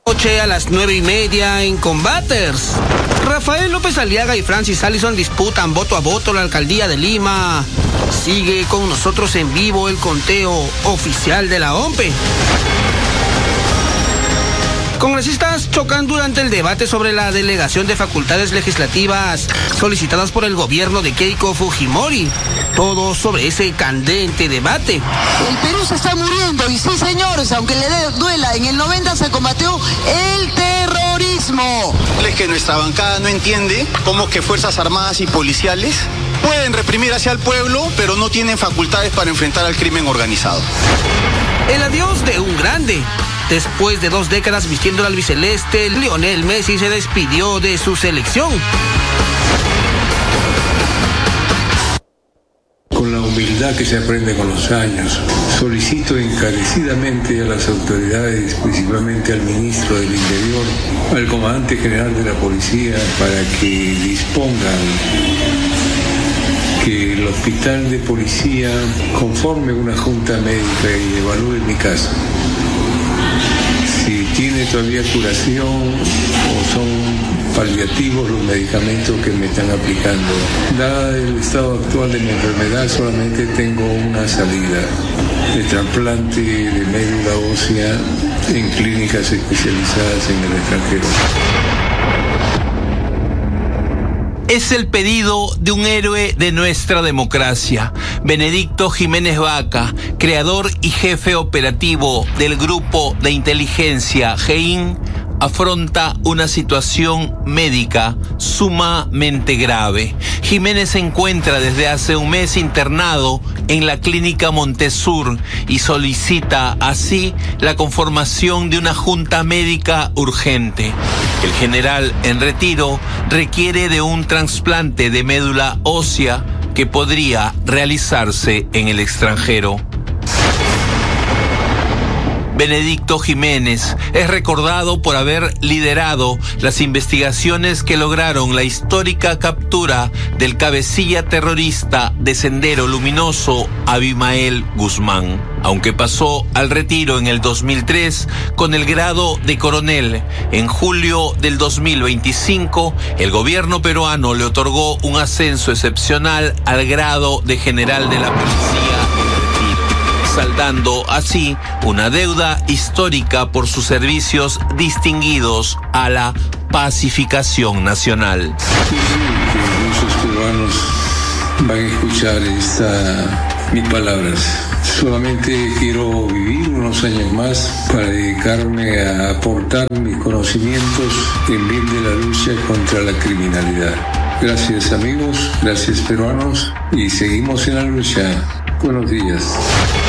Noche a las 9:30 en Combaters. Rafael López Aliaga y Francis Allison disputan voto a voto la alcaldía de Lima. Sigue con nosotros en vivo el conteo oficial de la OMPE. Congresistas chocan durante el debate sobre la delegación de facultades legislativas solicitadas por el gobierno de Keiko Fujimori. Todo sobre ese candente debate. El Perú se está muriendo y sí, señores, aunque le duela, en el 90 se combatió el terrorismo. Es que nuestra bancada no entiende cómo que Fuerzas Armadas y policiales pueden reprimir hacia el pueblo, pero no tienen facultades para enfrentar al crimen organizado. El adiós de un grande. Después de 2 décadas vistiendo el albiceleste, Lionel Messi se despidió de su selección. Con la humildad que se aprende con los años, solicito encarecidamente a las autoridades, principalmente al ministro del Interior, al comandante general de la policía, para que dispongan que el hospital de policía conforme una junta médica y evalúe mi caso. Si tiene todavía curación o son paliativos los medicamentos que me están aplicando. Dado el estado actual de mi enfermedad, solamente tengo una salida de trasplante de médula ósea en clínicas especializadas en el extranjero. Es el pedido de un héroe de nuestra democracia, Benedicto Jiménez Vaca, creador y jefe operativo del grupo de inteligencia GEIN, afronta una situación médica sumamente grave. Jiménez se encuentra desde hace un mes internado en la clínica Montesur y solicita así la conformación de una junta médica urgente. El general en retiro requiere de un trasplante de médula ósea que podría realizarse en el extranjero. Benedicto Jiménez es recordado por haber liderado las investigaciones que lograron la histórica captura del cabecilla terrorista de Sendero Luminoso, Abimael Guzmán. Aunque pasó al retiro en el 2003 con el grado de coronel, en julio del 2025 el gobierno peruano le otorgó un ascenso excepcional al grado de general de la policía, saldando así una deuda histórica por sus servicios distinguidos a la pacificación nacional. Muchos peruanos van a escuchar mis palabras. Solamente quiero vivir unos años más para dedicarme a aportar mis conocimientos en bien de la lucha contra la criminalidad. Gracias amigos, gracias peruanos y seguimos en la lucha. Buenos días.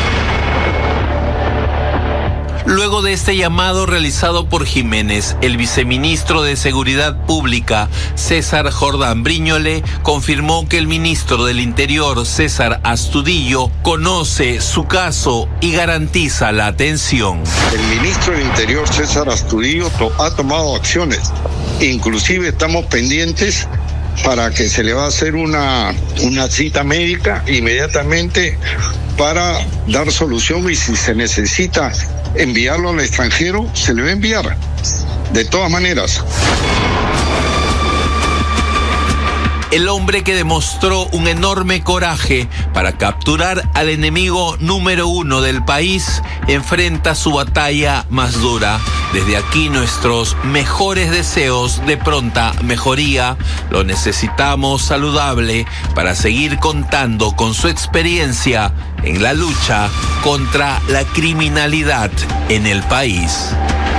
Luego de este llamado realizado por Jiménez, el viceministro de Seguridad Pública, César Jordán Briñole, confirmó que el ministro del Interior, César Astudillo, conoce su caso y garantiza la atención. El ministro del Interior, César Astudillo, ha tomado acciones. Inclusive estamos pendientes para que se le va a hacer una cita médica inmediatamente para dar solución, y si se necesita enviarlo al extranjero, se le va a enviar. De todas maneras. El hombre que demostró un enorme coraje para capturar al enemigo número 1 del país enfrenta su batalla más dura. Desde aquí nuestros mejores deseos de pronta mejoría. Lo necesitamos saludable para seguir contando con su experiencia en la lucha contra la criminalidad en el país.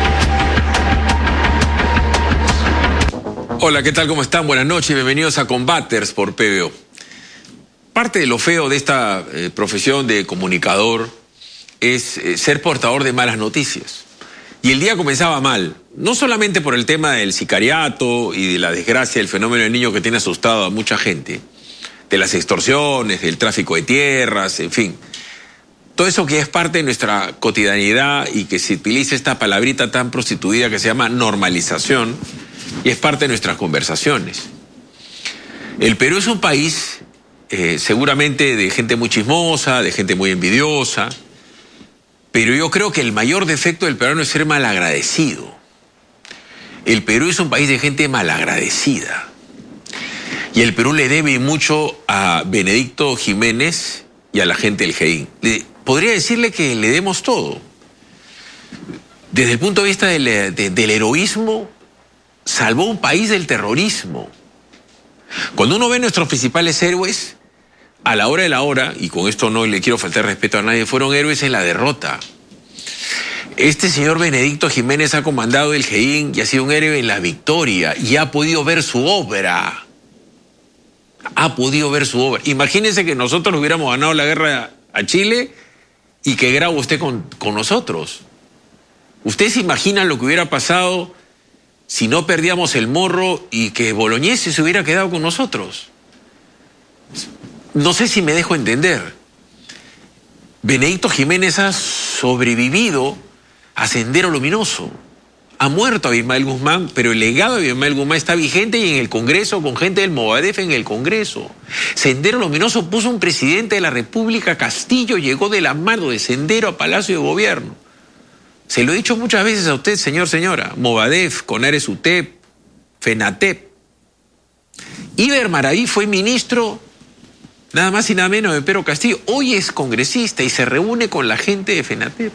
Hola, ¿qué tal? ¿Cómo están? Buenas noches y bienvenidos a Combaters por PBO. Parte de lo feo de esta profesión de comunicador es ser portador de malas noticias. Y el día comenzaba mal, no solamente por el tema del sicariato y de la desgracia del fenómeno del niño que tiene asustado a mucha gente, de las extorsiones, del tráfico de tierras, en fin. Todo eso que es parte de nuestra cotidianidad y que se utiliza esta palabrita tan prostituida que se llama normalización, y es parte de nuestras conversaciones. El Perú es un país seguramente de gente muy chismosa, de gente muy envidiosa, pero yo creo que el mayor defecto del peruano es ser malagradecido. El Perú es un país de gente malagradecida. Y el Perú le debe mucho a Benedicto Jiménez y a la gente del GEIN. Podría decirle que le demos todo. Desde el punto de vista del heroísmo, salvó un país del terrorismo. Cuando uno ve nuestros principales héroes, a la hora de la hora, y con esto no le quiero faltar respeto a nadie, fueron héroes en la derrota. Este señor Benedicto Jiménez ha comandado el GEIN y ha sido un héroe en la victoria y ha podido ver su obra. Ha podido ver su obra. Imagínense que nosotros hubiéramos ganado la guerra a Chile y que grabó usted con nosotros. ¿Ustedes se imaginan lo que hubiera pasado si no perdíamos el Morro y que Bolognesi se hubiera quedado con nosotros? No sé si me dejo entender. Benedicto Jiménez ha sobrevivido a Sendero Luminoso. Ha muerto Abimael Guzmán, pero el legado de Abimael Guzmán está vigente y en el Congreso, con gente del Movadef en el Congreso. Sendero Luminoso puso un presidente de la República, Castillo, llegó de la mano de Sendero a Palacio de Gobierno. Se lo he dicho muchas veces a usted, señor, señora. Movadef, Conares UTEP, FENATEP. Iber Maraví fue ministro, nada más y nada menos, de Pedro Castillo. Hoy es congresista y se reúne con la gente de FENATEP.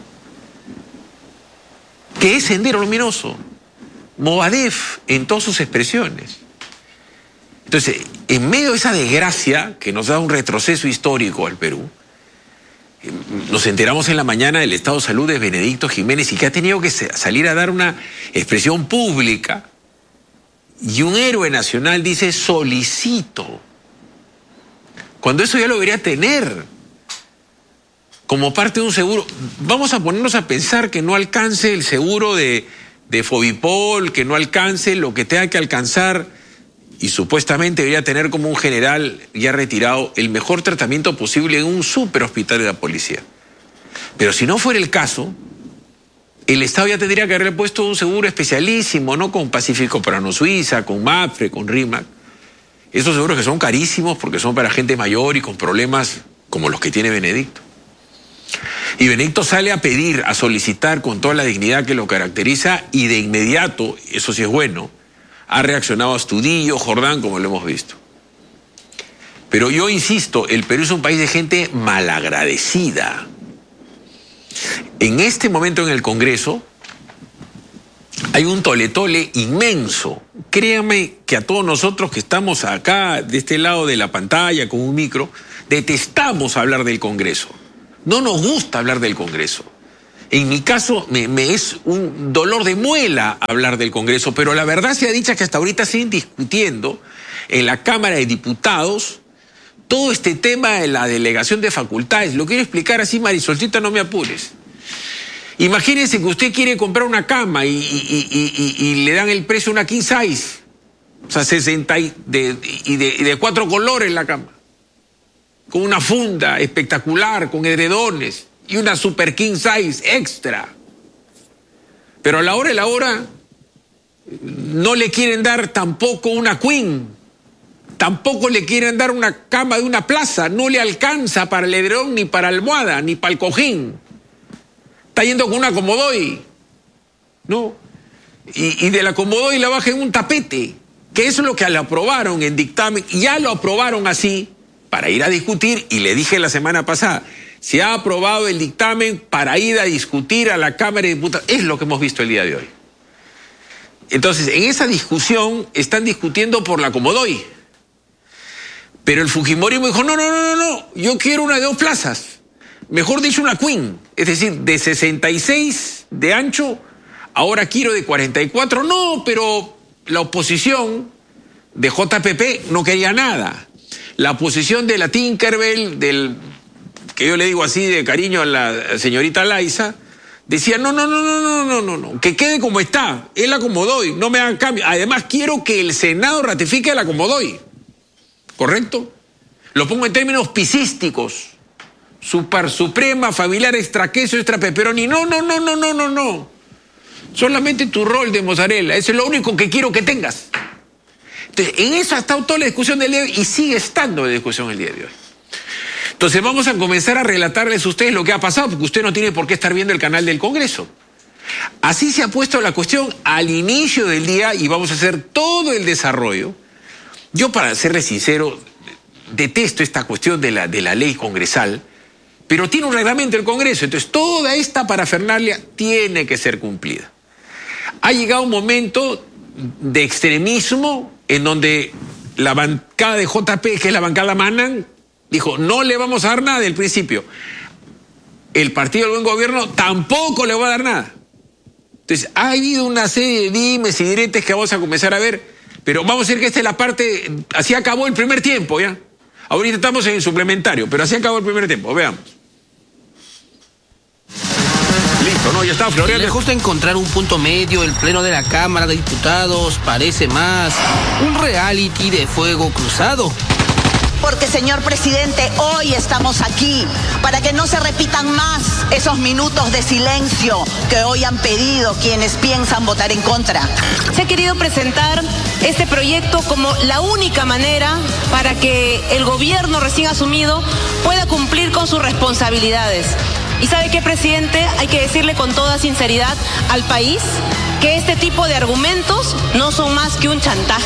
¿Qué es Sendero Luminoso? Movadef en todas sus expresiones. Entonces, en medio de esa desgracia que nos da un retroceso histórico al Perú, nos enteramos en la mañana del estado de salud de Benedicto Jiménez y que ha tenido que salir a dar una expresión pública. Y un héroe nacional dice, solicito. Cuando eso ya lo debería tener como parte de un seguro. Vamos a ponernos a pensar que no alcance el seguro de Fobipol, que no alcance lo que tenga que alcanzar y supuestamente debería tener como un general ya retirado el mejor tratamiento posible en un superhospital de la policía. Pero si no fuera el caso, el Estado ya tendría que haberle puesto un seguro especialísimo, ¿no? Con Pacífico Prano Suiza, con MAPFRE, con RIMAC. Esos seguros que son carísimos porque son para gente mayor y con problemas como los que tiene Benedicto. Y Benedicto sale a pedir, a solicitar con toda la dignidad que lo caracteriza y de inmediato, eso sí es bueno, ha reaccionado Astudillo, Jordán, como lo hemos visto. Pero yo insisto, el Perú es un país de gente malagradecida. En este momento en el Congreso hay un tole-tole inmenso. Créanme que a todos nosotros que estamos acá, de este lado de la pantalla, con un micro, detestamos hablar del Congreso. No nos gusta hablar del Congreso. En mi caso, me es un dolor de muela hablar del Congreso, pero la verdad sea dicha que hasta ahorita siguen discutiendo en la Cámara de Diputados todo este tema de la delegación de facultades. Lo quiero explicar así, Marisolcita, no me apures. Imagínense que usted quiere comprar una cama y le dan el precio de una king size, o sea, 60 y de 4 colores la cama, con una funda espectacular, con edredones y una super king size extra. Pero a la hora de la hora no le quieren dar tampoco una queen, tampoco le quieren dar una cama de una plaza, no le alcanza para el edredón, ni para almohada, ni para el cojín. Está yendo con una Comodoy, ¿no? Y de la Comodoy la baja en un tapete, que eso es lo que le aprobaron en dictamen, ya lo aprobaron así, para ir a discutir, y le dije la semana pasada, se ha aprobado el dictamen para ir a discutir a la Cámara de Diputados. Es lo que hemos visto el día de hoy. Entonces, en esa discusión están discutiendo por la Comodoy. Pero el fujimorismo dijo, no, yo quiero una de 2 plazas. Mejor dicho, una queen. Es decir, de 66 de ancho, ahora quiero de 44. No, pero la oposición de JPP no quería nada. La oposición de la Tinkerbell, que yo le digo así de cariño a la señorita Laiza, decía, no, que quede como está, él la Comodoy, no me hagan cambio. Además, quiero que el Senado ratifique la Comodoy, ¿correcto? Lo pongo en términos piscísticos, super suprema, familiar, extra queso, extra pepperoni. No. Solamente tu rol de mozzarella, eso es lo único que quiero que tengas. Entonces, en eso ha estado toda la discusión del día de hoy y sigue estando la discusión el día de hoy. Entonces vamos a comenzar a relatarles a ustedes lo que ha pasado, porque usted no tiene por qué estar viendo el canal del Congreso. Así se ha puesto la cuestión al inicio del día y vamos a hacer todo el desarrollo. Yo, para serles sincero, detesto esta cuestión de la ley congresal, pero tiene un reglamento el Congreso, entonces toda esta parafernalia tiene que ser cumplida. Ha llegado un momento de extremismo en donde la bancada de JP, que es la bancada Manan, dijo, no le vamos a dar nada del principio. El Partido del Buen Gobierno tampoco le va a dar nada. Entonces, ha habido una serie de dimes y diretes que vamos a comenzar a ver, pero vamos a decir que esta es la parte, así acabó el primer tiempo, ¿ya? Ahorita estamos en suplementario, pero así acabó el primer tiempo, veamos. Listo, ¿no? Ya está, Florian. Lejos de encontrar un punto medio, el Pleno de la Cámara de Diputados parece más un reality de fuego cruzado. Porque, señor presidente, hoy estamos aquí para que no se repitan más esos minutos de silencio que hoy han pedido quienes piensan votar en contra. Se ha querido presentar este proyecto como la única manera para que el gobierno recién asumido pueda cumplir con sus responsabilidades. ¿Y sabe qué, presidente? Hay que decirle con toda sinceridad al país que este tipo de argumentos no son más que un chantaje.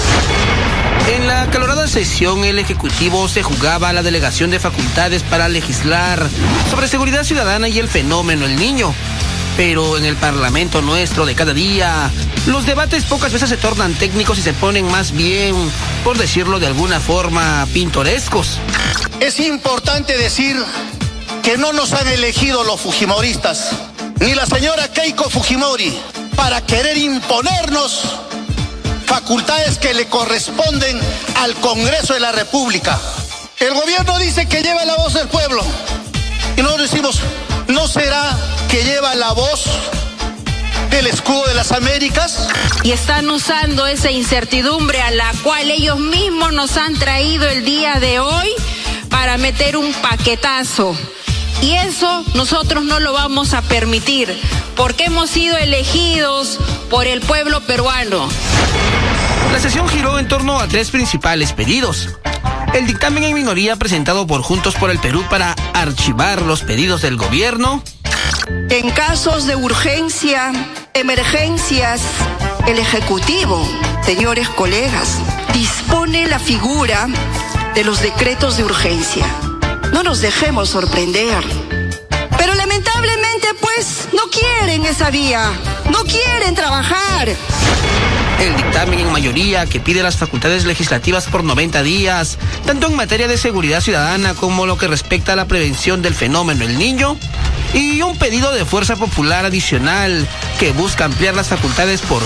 En la acalorada sesión, el Ejecutivo se jugaba la delegación de facultades para legislar sobre seguridad ciudadana y el fenómeno El Niño. Pero en el Parlamento nuestro de cada día, los debates pocas veces se tornan técnicos y se ponen más bien, por decirlo de alguna forma, pintorescos. Es importante decir que no nos han elegido los fujimoristas, ni la señora Keiko Fujimori, para querer imponernos facultades que le corresponden al Congreso de la República. El gobierno dice que lleva la voz del pueblo y nosotros decimos, ¿no será que lleva la voz del escudo de las Américas? Y están usando esa incertidumbre a la cual ellos mismos nos han traído el día de hoy para meter un paquetazo. Y eso nosotros no lo vamos a permitir, porque hemos sido elegidos por el pueblo peruano. La sesión giró en torno a tres principales pedidos. El dictamen en minoría presentado por Juntos por el Perú para archivar los pedidos del gobierno. En casos de urgencia, emergencias, el Ejecutivo, señores colegas, dispone la figura de los decretos de urgencia. No nos dejemos sorprender. Pero lamentablemente, pues, no quieren esa vía, no quieren trabajar. El dictamen en mayoría que pide las facultades legislativas por 90 días, tanto en materia de seguridad ciudadana como lo que respecta a la prevención del fenómeno El Niño, y un pedido de Fuerza Popular adicional que busca ampliar las facultades por